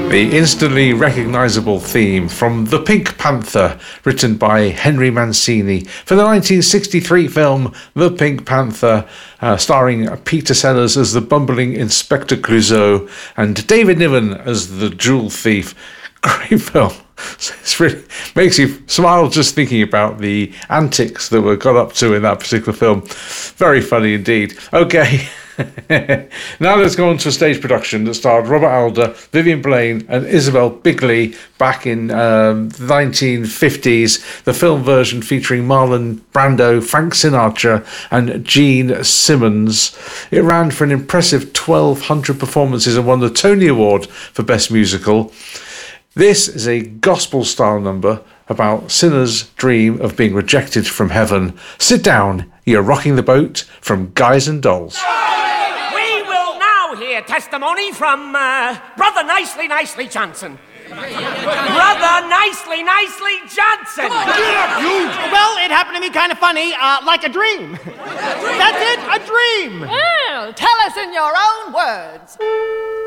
The instantly recognisable theme from The Pink Panther, written by Henry Mancini for the 1963 film The Pink Panther, starring Peter Sellers as the bumbling Inspector Clouseau and David Niven as the jewel thief. Great film. It really makes you smile just thinking about the antics that were got up to in that particular film. Very funny indeed. Okay. Now let's go on to a stage production that starred Robert Alder, Vivian Blaine and Isabel Bigley back in the 1950s. The film version featuring Marlon Brando, Frank Sinatra and Gene Simmons. It ran for an impressive 1,200 performances and won the Tony Award for Best Musical. This is a gospel-style number about sinners' dream of being rejected from heaven. Sit down, you're rocking the boat from Guys and Dolls. Hear testimony from Brother Nicely Johnson. Brother Nicely Johnson! Come on, get up, you! Well, it happened to me kind of funny, like a dream. That's it, a dream! Well, tell us in your own words.